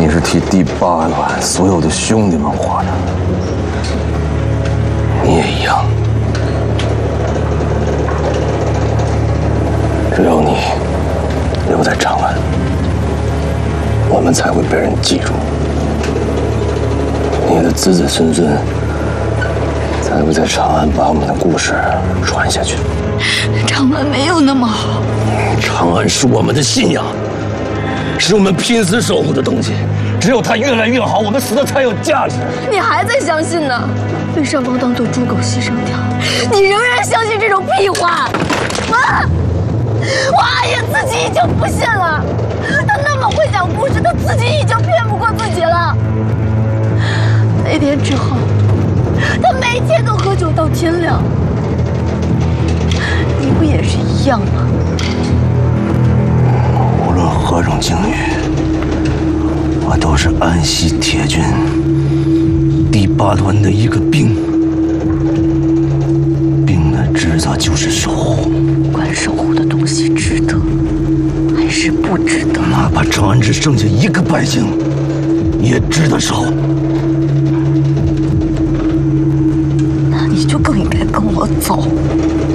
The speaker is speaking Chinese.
你是替第8团所有的兄弟们活的，你也一样。只有你留在长安，我们才会被人记住。你的子子孙孙才会在长安把我们的故事传下去。 长安没有那么好， 长安是我们的信仰，是我们拼死守护的东西。只有它越来越好，我们死的才有价值。 你还在相信呢？被上方当做猪狗牺牲掉，你仍然相信这种屁话啊！我阿爷自己已经不信了，他那么会讲故事，他自己已经骗不过自己了。那天之后，他每天都喝酒到天亮。你不也是一样吗？ 无论何种境遇，我都是安西铁军第8团的一个兵。兵的职责就是守护。 管守护的东西值得还是不值得？ 哪怕长安只剩下1个百姓，也值得守。 那你就更应该跟我走。